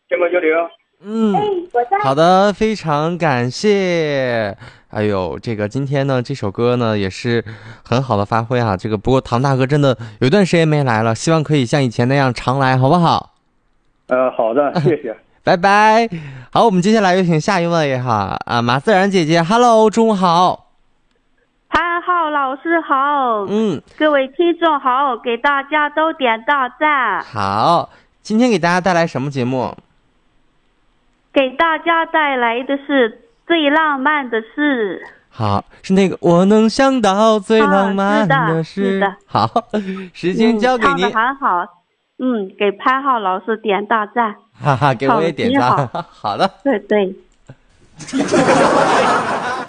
经过交流。 好的，非常感谢。哎呦，这个今天呢，这首歌呢也是很好的发挥啊。这个不过唐大哥真的有一段时间没来了，希望可以像以前那样常来，好不好？ 好的，谢谢。 拜拜。好，我们接下来有请下一位哈啊，马自然姐姐 ，Hello，中午好。 潘浩老师好，各位听众好，给大家都点大赞。 好，今天给大家带来什么节目？ 给大家带来的是最浪漫的事。 好，是那个我能想到最浪漫的事。 是的。 好，时间交给您。 唱得很好，给潘浩老师点大赞。 哈哈，给我也点赞。好的。 对。